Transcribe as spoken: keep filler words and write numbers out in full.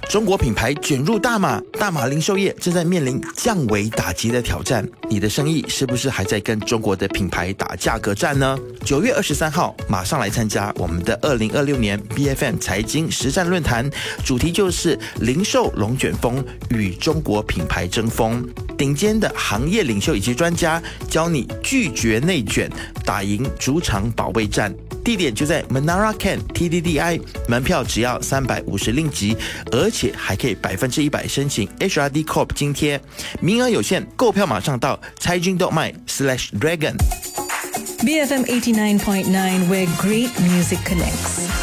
中国品牌卷入大马，大马零售业正在面临降维打击的挑战。你的生意是不是还在跟中国的品牌打价格战呢？九月二十三号，马上来参加我们的二零二六年 B F M 财经实战论坛，主题就是零售龙卷风与中国品牌争锋。顶尖的行业领袖以及专家教你拒绝内卷，打赢主场保卫战。地点就在 Menara Can T D D I， 门票只要三百五十令吉，而且还可以百分之一百申请 H R D Corp 津贴，名额有限，购票马上到 cai jin dot my slash dragon。 B F M eighty-nine point nine, where great music connects.